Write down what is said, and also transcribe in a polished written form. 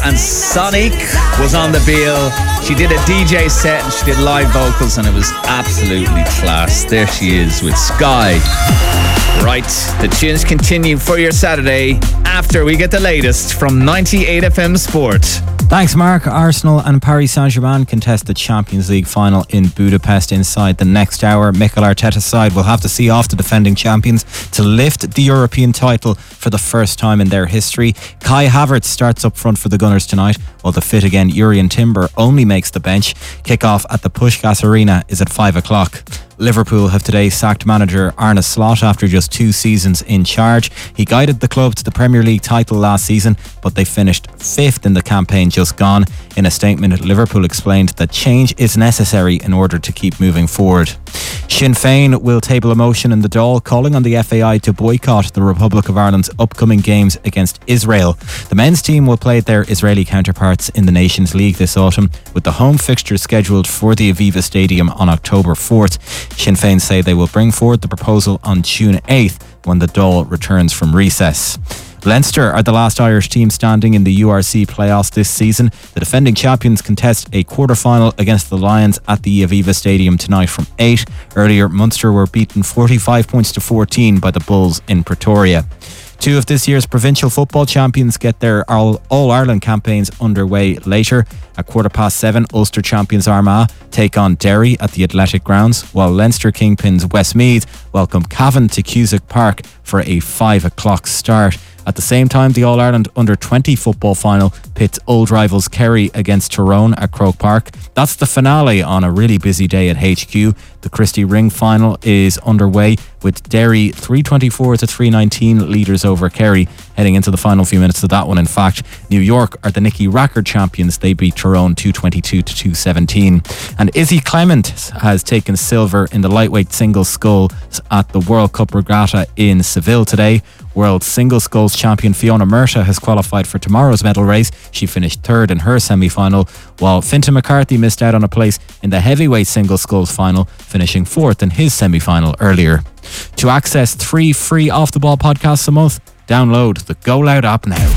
and Sonic was on the bill. She did a DJ set and she did live vocals and it was absolutely class. There she is with Sky. Right, the tunes continue for your Saturday after we get the latest from 98 FM Sport. Thanks, Mark. Arsenal and Paris Saint-Germain contest the Champions League final in Budapest inside the next hour. Mikel Arteta's side will have to see off the defending champions to lift the European title for the first time in their history. Kai Havertz starts up front for the Gunners tonight, while the fit again Jurrien Timber only makes the bench. Kick-off at the Puskás Arena is at 5 o'clock. Liverpool have today sacked manager Arne Slot after just 2 seasons in charge. He guided the club to the Premier League title last season, but they finished 5th in the campaign just gone. In a statement, Liverpool explained that change is necessary in order to keep moving forward. Sinn Féin will table a motion in the Dáil calling on the FAI to boycott the Republic of Ireland's upcoming games against Israel. The men's team will play their Israeli counterparts in the Nations League this autumn, with the home fixture scheduled for the Aviva Stadium on October 4th. Sinn Féin say they will bring forward the proposal on June 8th when the Dáil returns from recess. Leinster are the last Irish team standing in the URC playoffs this season. The defending champions contest a quarter-final against the Lions at the Aviva Stadium tonight from 8. Earlier, Munster were beaten 45 points to 14 by the Bulls in Pretoria. 2 of this year's provincial football champions get their All-Ireland campaigns underway later. At 7:15, Ulster champions Armagh take on Derry at the Athletic Grounds, while Leinster kingpins Westmeath welcome Cavan to Cusack Park for a 5 o'clock start. At the same time, the All-Ireland Under-20 football final pits old rivals Kerry against Tyrone at Croke Park. That's the finale on a really busy day at HQ. The Christie Ring final is underway with Derry 324 to 319 leaders over Kerry heading into the final few minutes of that one. In fact, New York are the Nicky Rackard champions. They beat Tyrone 222 to 217. And Izzy Clement has taken silver in the lightweight singles sculls at the World Cup Regatta in Seville today. World Single Sculls champion Fiona Murtagh has qualified for tomorrow's medal race. She finished 3rd in her semi-final, while Fintan McCarthy missed out on a place in the heavyweight single sculls final, finishing 4th in his semi-final earlier. To access 3 free Off The Ball podcasts a month, download the Go Loud app now.